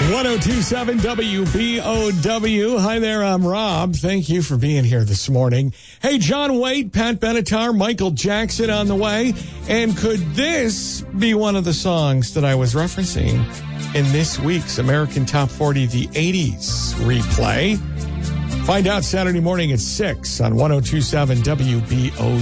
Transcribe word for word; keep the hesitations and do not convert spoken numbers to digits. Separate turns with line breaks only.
ten twenty-seven W B O W. Hi there, I'm Rob. Thank you for being here this morning. Hey, John Waite, Pat Benatar, Michael Jackson on the way. And could this be one of the songs that I was referencing in this week's American Top forty, the eighties replay? Find out Saturday morning at six on ten twenty-seven W B O W.